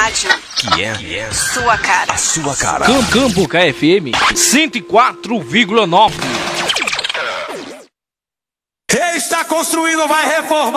rádio. Que é Sua cara. a sua cara. Cambuca FM 104,9. Está construindo, vai reformar.